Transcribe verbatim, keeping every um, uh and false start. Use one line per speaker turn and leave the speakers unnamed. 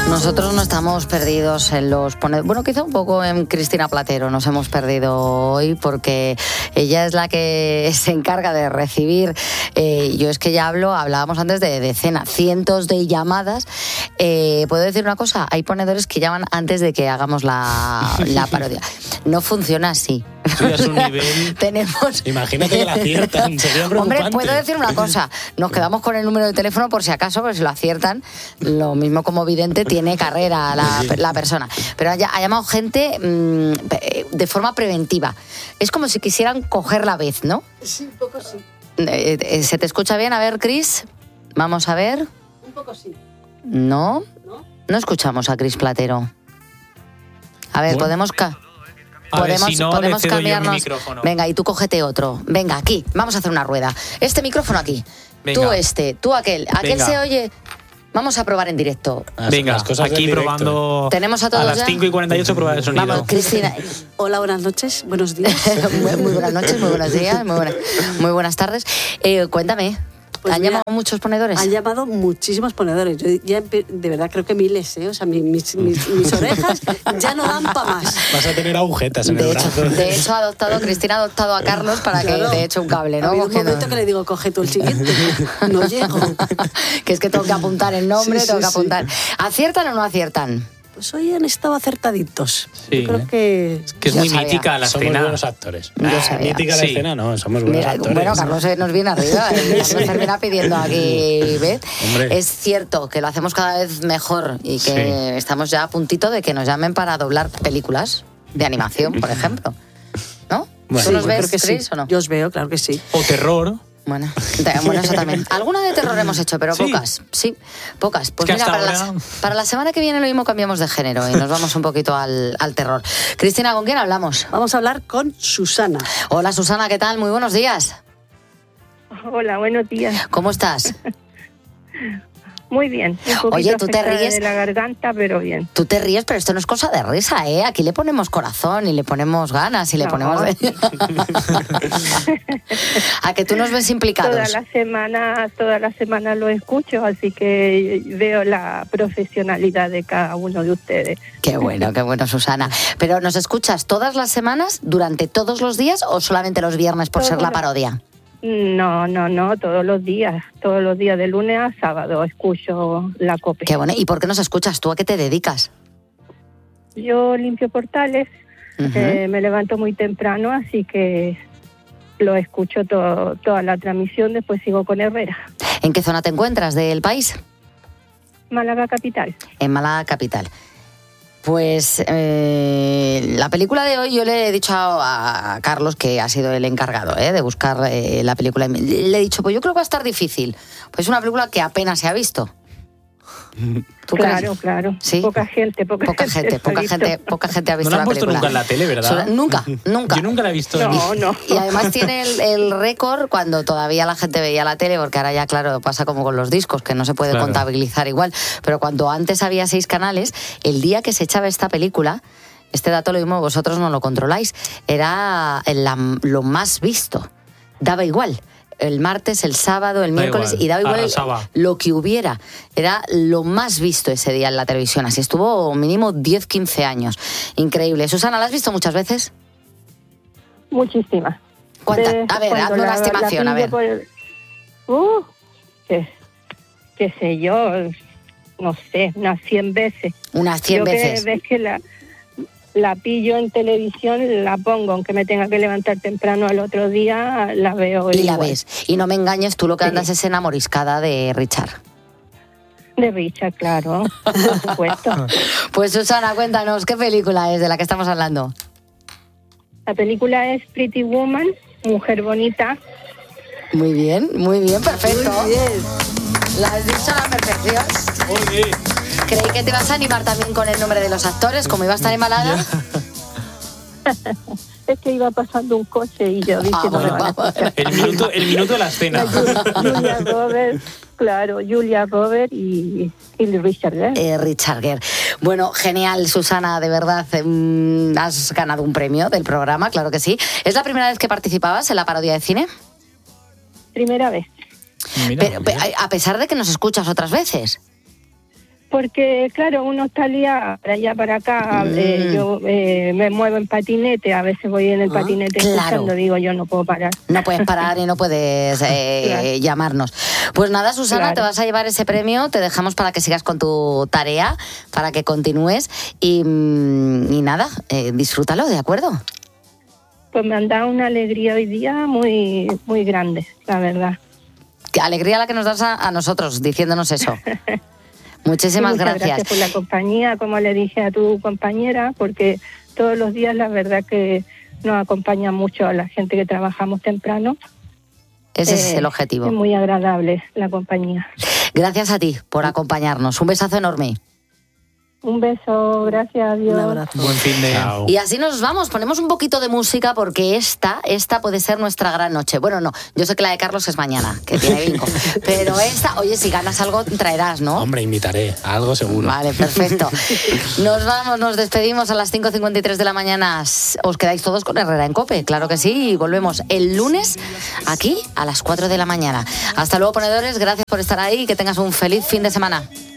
Nosotros no estamos perdidos en los ponedores. Bueno, quizá un poco en Cristina Platero nos hemos perdido hoy porque ella es la que se encarga de recibir. Eh, yo es que ya hablo, hablábamos antes de decenas, cientos de llamadas. Eh, ¿Puedo decir una cosa? Hay ponedores que llaman antes de que hagamos la, la parodia. No funciona así.
Tú ya es un nivel...
Tenemos...
Imagínate que la aciertan, sería preocupante.
Hombre, puedo decir una cosa. Nos quedamos con el número de teléfono por si acaso, pero si lo aciertan, lo mismo como vidente tiene carrera la, la persona. Pero ha, ha llamado gente mmm, de forma preventiva. Es como si quisieran coger la vez, ¿no?
Sí, un poco sí.
Eh, eh, ¿Se te escucha bien? A ver, Cris. Vamos a ver.
Un poco sí.
No.
¿No?
No escuchamos a Cris Platero. A ver,
bueno.
podemos... Ca-
A
podemos
ver, si no,
podemos
le cedo yo mi
cambiarnos.
micrófono.
Venga, y tú cógete otro. Venga, aquí. Vamos a hacer una rueda. Este micrófono aquí.
Venga.
Tú este, tú aquel. Aquel
Venga.
se oye... Vamos a probar en directo.
Venga,
las cosas
aquí
del
probando.
¿Tenemos a todos
A las
ya?
cinco y cuarenta y ocho prueba de sonido.
Vamos, Cristina.
Hola, buenas noches, buenos días.
muy, muy buenas noches, muy buenos días, muy, buena, muy buenas tardes. Eh, cuéntame,
Pues
¿han
mira,
llamado muchos ponedores?
Han llamado muchísimos ponedores. Yo ya empe- de verdad creo que miles, ¿eh? O sea, mi- mis, mis, mis orejas ya no dan para más.
Vas a tener agujetas en
De
el
hecho,
brazo.
de hecho, ha adoptado, Cristina ha adoptado a Carlos para
Claro.
que te eche un cable,
Ha
¿no?
habido un
Cogiendo-
momento que le digo, coge tú el siguiente. No llego.
que es que tengo que apuntar el nombre,
Sí,
tengo
sí,
que apuntar. ¿Aciertan o no aciertan?
Pues hoy han estado acertaditos.
Sí.
Yo creo que...
Que es
Yo
muy
sabía.
mítica la
Somos
escena.
buenos actores.
Yo
Ah,
sabía.
mítica la
Sí.
escena, no, somos buenos
Mira,
actores.
bueno, Carlos eh, nos viene arriba, eh, Carlos termina pidiendo aquí, ¿ves?
Hombre.
Es cierto que lo hacemos cada vez mejor y que
Sí.
estamos ya a puntito de que nos llamen para doblar películas de animación, por ejemplo. ¿No?
Bueno,
¿Tú
Sí,
los
yo
ves,
creo que
Chris,
sí.
o no?
Yo os veo, claro que sí.
O terror.
Bueno, de- bueno, eso también. Alguna de terror hemos hecho, pero
Sí.
pocas. Sí, pocas. Pues
que
mira,
hasta
para,
ahora-
la, para la semana que viene lo mismo cambiamos de género y nos vamos un poquito al, al terror. Cristina, ¿con quién hablamos?
Vamos a hablar con Susana.
Hola, Susana, ¿qué tal? Muy buenos días.
Hola, buenos días.
¿Cómo estás?
Muy bien. Un poquito
Oye, ¿tú te
afectada
ríes?
de la garganta, pero bien.
Tú te ríes, pero esto no es cosa de risa, ¿eh? Aquí le ponemos corazón y le ponemos ganas y le
No.
ponemos... A que tú nos ves implicados.
Toda la semana, toda la semana lo escucho, así que veo la profesionalidad de cada uno de ustedes.
Qué bueno, qué bueno, Susana. Pero ¿nos escuchas todas las semanas, durante todos los días o solamente los viernes por
Todos
ser la
los-
parodia?
No, no, no, todos los días, todos los días de lunes a sábado escucho la COPE.
Qué bueno. ¿Y por qué nos escuchas? ¿Tú a qué te dedicas?
Yo limpio portales,
Ujú.
eh, me levanto muy temprano, así que lo escucho todo, toda la transmisión, después sigo con Herrera.
¿En qué zona te encuentras del país?
Málaga capital.
En Málaga capital. Pues eh, la película de hoy yo le he dicho a, a Carlos, que ha sido el encargado eh, de buscar eh, la película, y le he dicho, pues yo creo que va a estar difícil. Pues es una película que apenas se ha visto. ¿Tú
Claro,
crees?
claro.
Sí.
Poca gente, poca,
Poca gente,
lo ha
poca
visto.
gente, poca gente ha
No
visto
la han
la
puesto
película.
nunca en la tele, ¿verdad?
Solo- nunca, nunca.
Yo nunca la he visto.
No, no.
Y además tiene el, el récord cuando todavía la gente veía la tele, porque ahora ya, claro, pasa como con los discos, que no se puede
Claro.
contabilizar igual. Pero cuando antes había seis canales, el día que se echaba esta película, este dato lo mismo vosotros no lo controláis, era la- lo más visto. Daba igual. El martes, el sábado, el
Da
miércoles,
igual,
y daba igual
arrasaba.
lo que hubiera. Era lo más visto ese día en la televisión. Así estuvo mínimo diez, quince años. Increíble. Susana, ¿la has visto muchas veces?
Muchísimas.
¿Cuántas?
De-
A ver,
cuando
hazme una
la- la
estimación, a
pillo
ver.
por el- Uh, qué, qué sé yo, no sé, unas cien veces.
Unas cien
yo
veces.
que ves que la, la pillo en televisión, la pongo, aunque me tenga que levantar temprano al otro día, la veo
Y la
igual.
ves. Y no me engañes, tú lo que
Sí.
andas es enamoriscada de Richard.
De Richard, claro, por supuesto.
Pues Susana, cuéntanos, ¿qué película es de la que estamos hablando?
La película es Pretty Woman, Mujer Bonita.
Muy bien, muy bien, perfecto.
Muy bien.
La has dicho a la perfección. Creí que te ibas a animar también con el nombre de los actores, como iba a estar en Málaga.
Es que iba pasando un coche y yo dije,
Ah,
no me
bueno,
van a
vamos.
escuchar.
El minuto, el minuto de la escena.
Julia Roberts, claro, Julia Roberts y, y Richard Gere.
Eh, Richard Gere. Bueno, genial, Susana, de verdad, mm, has ganado un premio del programa, claro que sí. ¿Es la primera vez que participabas en la parodia de cine?
Primera vez.
Mira,
Pero, pe- a pesar de que nos escuchas otras veces.
Porque, claro, uno está liado para allá, para acá.
Mm.
eh, yo eh, me muevo en patinete, a veces voy en el
Ah,
patinete
claro.
escuchando, digo, yo no puedo parar.
No puedes parar y no puedes eh,
Claro.
llamarnos. Pues nada, Susana,
Claro.
te vas a llevar ese premio, te dejamos para que sigas con tu tarea, para que continúes y, mm, y nada, eh, disfrútalo, ¿de acuerdo?
Pues me han dado una alegría hoy día muy, muy grande, la verdad.
Qué alegría la que nos das a, a nosotros diciéndonos eso. Muchísimas
Y muchas
gracias.
gracias por la compañía, como le dije a tu compañera, porque todos los días la verdad que nos acompaña mucho a la gente que trabajamos temprano.
Ese es
Eh,
el objetivo.
Es muy agradable la compañía.
Gracias a ti por acompañarnos. Un besazo enorme.
Un beso, gracias a Dios.
Un abrazo.
Buen fin de...
Chao.
Y así nos vamos, ponemos un poquito de música porque esta, esta puede ser nuestra gran noche. Bueno, no, yo sé que la de Carlos es mañana, que tiene bingo. Pero esta, oye, si ganas algo traerás, ¿no?
Hombre, invitaré, a algo seguro.
Vale, perfecto. Nos vamos, nos despedimos a las cinco cincuenta y tres de la mañana. Os quedáis todos con Herrera en COPE, claro que sí. Y volvemos el lunes aquí a las cuatro de la mañana. Hasta luego, ponedores, gracias por estar ahí y que tengas un feliz fin de semana.